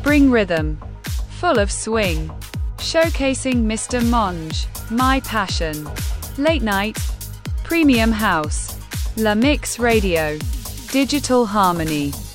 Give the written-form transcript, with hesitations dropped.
Spring rhythm. Full of swing. Showcasing Mr. Monge. My passion. Late night. Premium house. La Mix Radio. Digital harmony.